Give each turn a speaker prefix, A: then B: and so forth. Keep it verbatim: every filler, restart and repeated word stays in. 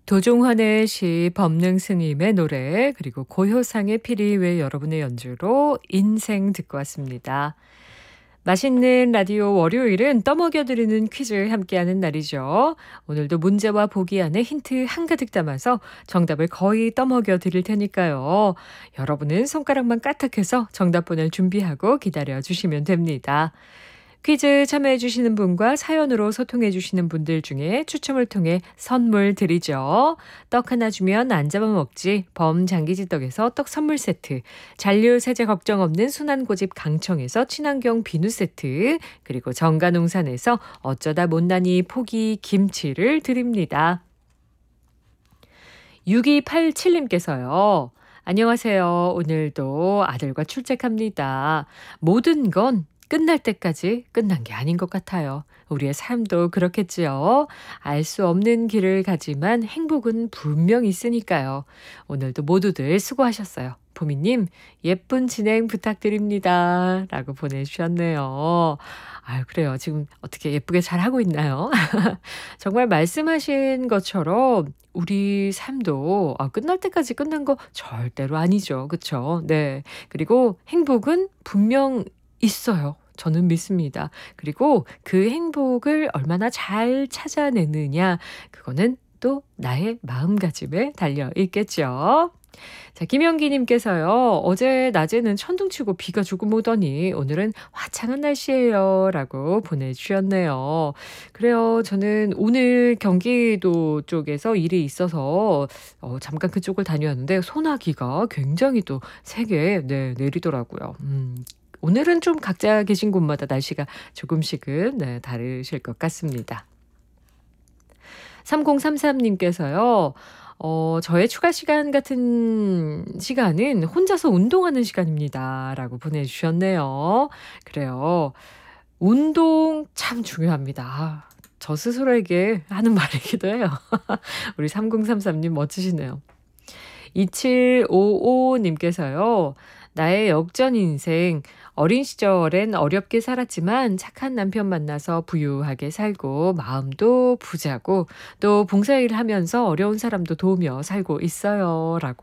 A: 도종환의 시 법능스님의 노래 그리고 고효상의 필이 왜 여러분의 연주로 인생 듣고 왔습니다. 맛있는 라디오 월요일은 떠먹여드리는 퀴즈 함께하는 날이죠. 오늘도 문제와 보기 안에 힌트 한가득 담아서 정답을 거의 떠먹여드릴 테니까요. 여러분은 손가락만 까딱해서 정답 보낼 준비하고 기다려주시면 됩니다. 퀴즈 참여해주시는 분과 사연으로 소통해주시는 분들 중에 추첨을 통해 선물 드리죠. 떡 하나 주면 안 잡아먹지 범장기지떡에서 떡 선물 세트, 잔류 세제 걱정 없는 순환고집 강청에서 친환경 비누 세트, 그리고 정가농산에서 어쩌다 못난이 포기 김치를 드립니다. 육이팔칠님께서요. 안녕하세요. 오늘도 아들과 출첵합니다. 모든 건 끝날 때까지 끝난 게 아닌 것 같아요. 우리의 삶도 그렇겠지요. 알 수 없는 길을 가지만 행복은 분명 있으니까요. 오늘도 모두들 수고하셨어요. 보미님, 예쁜 진행 부탁드립니다. 라고 보내주셨네요. 아유, 그래요. 지금 어떻게 예쁘게 잘 하고 있나요? 정말 말씀하신 것처럼 우리 삶도 아, 끝날 때까지 끝난 거 절대로 아니죠. 그쵸? 네. 그리고 행복은 분명 있어요. 저는 믿습니다. 그리고 그 행복을 얼마나 잘 찾아내느냐, 그거는 또 나의 마음가짐에 달려 있겠죠. 자, 김영기님께서요. 어제 낮에는 천둥치고 비가 조금 오더니 오늘은 화창한 날씨예요. 라고 보내주셨네요. 그래요. 저는 오늘 경기도 쪽에서 일이 있어서 어, 잠깐 그쪽을 다녀왔는데 소나기가 굉장히 또 세게 네, 내리더라고요. 음. 오늘은 좀 각자 계신 곳마다 날씨가 조금씩은 네, 다르실 것 같습니다. 삼공삼삼님께서요. 어, 저의 추가 시간 같은 시간은 혼자서 운동하는 시간입니다. 라고 보내주셨네요. 그래요. 운동 참 중요합니다. 저 스스로에게 하는 말이기도 해요. 우리 삼공삼삼님 멋지시네요. 이칠오오님께서요. 나의 역전 인생. 어린 시절엔 어렵게 살았지만 착한 남편 만나서 부유하게 살고 마음도 부자고 또 봉사일 하면서 어려운 사람도 도우며 살고 있어요. 라고